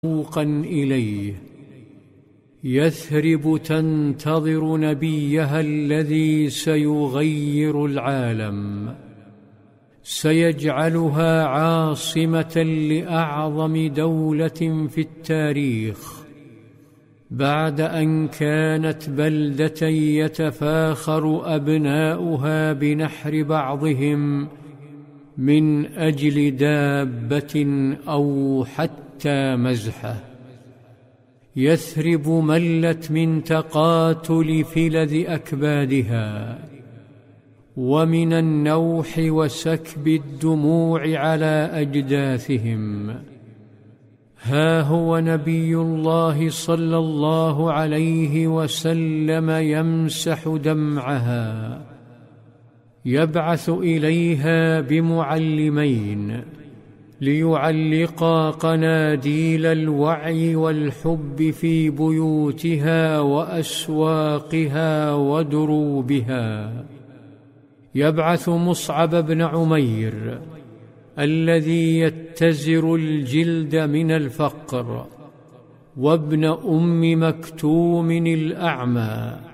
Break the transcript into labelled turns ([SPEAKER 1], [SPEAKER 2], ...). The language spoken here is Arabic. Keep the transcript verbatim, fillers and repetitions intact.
[SPEAKER 1] شوقا إليه. يثرب تنتظر نبيها الذي سيغير العالم، سيجعلها عاصمة لأعظم دولة في التاريخ، بعد أن كانت بلدة يتفاخر أبناؤها بنحر بعضهم من أجل دابة أو حتى مزحة. يثرب ملت من تقاتل فلذ أكبادها ومن النوح وسكب الدموع على أجداثهم. ها هو نبي الله صلى الله عليه وسلم يمسح دمعها، يبعث إليها بمعلمين ليعلقا قناديل الوعي والحب في بيوتها وأسواقها ودروبها. يبعث مصعب بن عمير الذي يتزر الجلد من الفقر، وابن أم مكتوم الأعمى